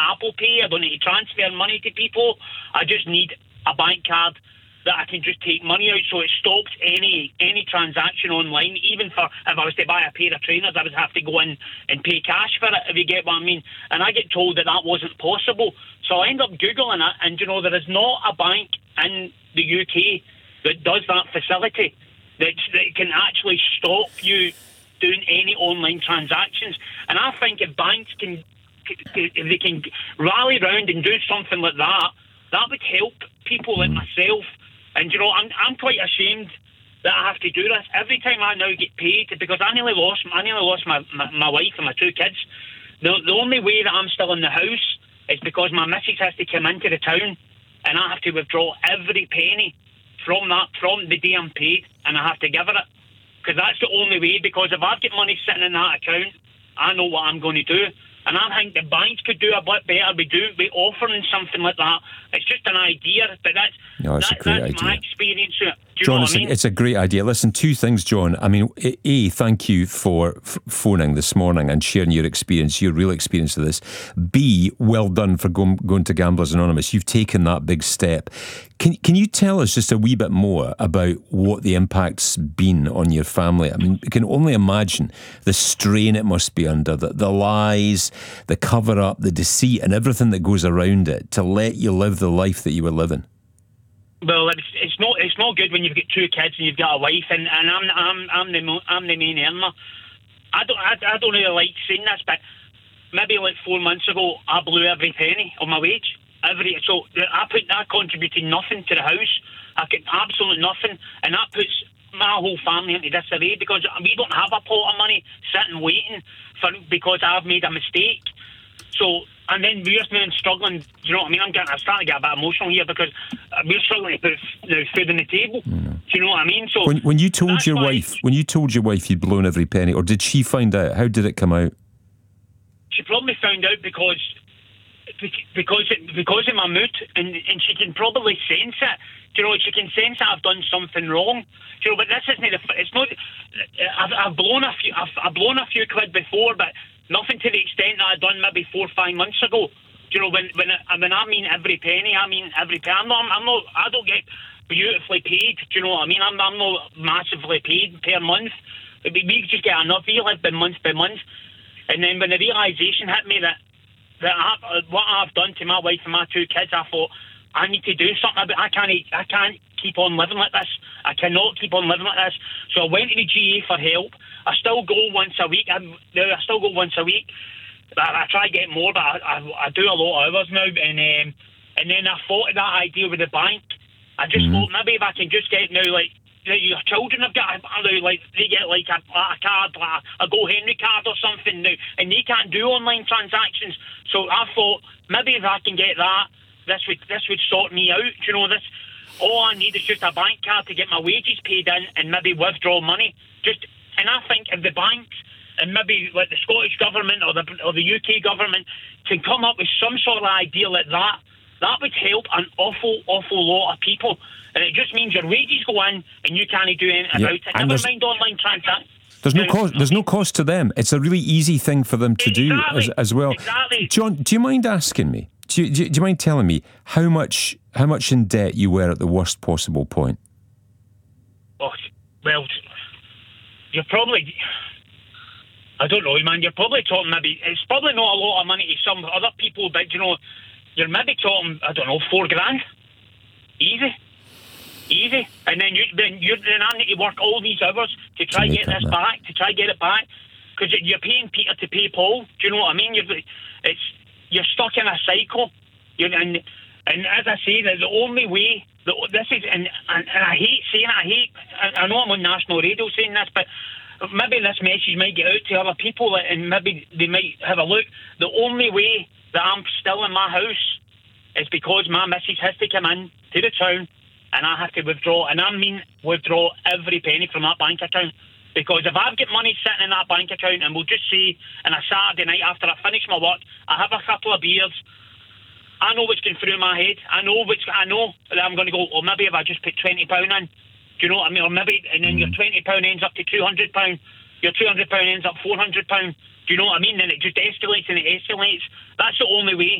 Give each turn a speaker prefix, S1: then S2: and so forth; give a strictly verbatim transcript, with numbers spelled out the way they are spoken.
S1: Apple Pay. I don't need to transfer money to people. I just need a bank card that I can just take money out, so it stops any any transaction online. Even for if I was to buy a pair of trainers, I would have to go in and pay cash for it, if you get what I mean. And I get told that that wasn't possible. So I end up Googling it, and, you know, there is not a bank in the U K that does that facility, that, that can actually stop you doing any online transactions. And I think if banks can, if they can rally round and do something like that, that would help people like myself. And, you know, I'm I'm quite ashamed that I have to do this. Every time I now get paid, because I nearly lost, I nearly lost my, my, my wife and my two kids. The, the only way that I'm still in the house is because my missus has to come into the town, and I have to withdraw every penny from that, from the day I'm paid, and I have to give her it. Because that's the only way, because if I've got money sitting in that account, I know what I'm going to do. And I think the banks could do a bit better. We do, we offering something like that. It's just an idea, but that's,
S2: no, it's
S1: that,
S2: a great
S1: that's
S2: idea.
S1: my experience with it. Do you
S2: John,
S1: know what
S2: it's,
S1: I mean?
S2: a, it's a great idea. Listen, two things, John. I mean, A, thank you for f- phoning this morning and sharing your experience, your real experience of this. B, well done for going, going to Gamblers Anonymous. You've taken that big step. Can, can you tell us just a wee bit more about what the impact's been on your family? I mean, you can only imagine the strain it must be under, the, the lies, the cover-up, the deceit and everything that goes around it to let you live the life that you were living.
S1: Well, it's, it's not it's not good when you've got two kids and you've got a wife, and, and I'm I'm I'm the mo- I'm the main earner. I don't I, I don't really like saying this, but maybe like four months ago, I blew every penny of my wage. Every so I put I contributed nothing to the house. I get absolutely nothing, and that puts my whole family into disarray because we don't have a pot of money sitting waiting for because I've made a mistake. So. And then we're now struggling, do you know what I mean? I'm, getting, I'm starting to get a bit emotional here because we're struggling to put you know, food on the table. Mm. Do you know what I mean? So
S2: when, when you told your wife, when you told your wife you'd blown every penny, or did she find out? How did it come out?
S1: She probably found out because because because of my mood, and, and she can probably sense it. Do you know, she can sense that I've done something wrong. Do you know, but this isn't the. It's not. I've, I've blown a few. I've, I've blown a few quid before, but. Nothing to the extent that I'd done maybe four or five months ago. Do you know, when when I, when I mean every penny, I mean every penny. I'm not, I'm not, I don't get beautifully paid. Do you know what I mean? I'm, I'm not massively paid per month. We just get enough. We live by month by month. And then when the realisation hit me that that I, what I've done to my wife and my two kids, I thought I need to do something about. I can't. I can't keep on living like this. I cannot keep on living like this. So I went to the G A for help. I still go once a week. I, I still go once a week. I, I try to get more, but I, I, I do a lot of hours now. And um, and then I thought of that idea with the bank. I just mm-hmm. thought maybe if I can just get now, like, you know, your children have got, like, they get like a, a card, like a Go Henry card or something now, and they can't do online transactions. So I thought maybe if I can get that, this would this would sort me out. You know, this all I need is just a bank card to get my wages paid in and maybe withdraw money. Just. And I think if the banks and maybe like the Scottish government or the or the U K government can come up with some sort of idea like that, that would help an awful, awful lot of people. And it just means your wages go in and you can't do anything yeah. about it. And Never mind online transactions.
S2: There's no cost. There's no cost to them. It's a really easy thing for them to
S1: exactly.
S2: do as, as well.
S1: Exactly.
S2: John, do you mind asking me? Do you, do you, do you mind telling me how much how much in debt you were at the worst possible point?
S1: Oh, well. You're probably, I don't know, man, you're probably talking maybe, it's probably not a lot of money to some other people, but, you know, you're maybe talking, I don't know, four grand. Easy. Easy. And then, you, then, you're, then I need to work all these hours to try to get this back, to try to get it back, because you're paying Peter to pay Paul. Do you know what I mean? You're, it's, you're stuck in a cycle. You're, and, and as I say, the, the only way... This is, and, and, and I hate saying it, I hate, I, I know I'm on national radio saying this, but maybe this message might get out to other people and maybe they might have a look. The only way that I'm still in my house is because my missus has to come in to the town and I have to withdraw, and I mean withdraw every penny from that bank account. Because if I've got money sitting in that bank account, and we'll just say on a Saturday night after I finish my work, I have a couple of beers, I know what's going through my head. I know what's. I know that I'm going to go, or maybe if I just put twenty pounds in, do you know what I mean? Or maybe, and then mm. your twenty pounds ends up to two hundred pounds, your two hundred pounds ends up four hundred pounds. Do you know what I mean? Then it just escalates and it escalates. That's the only way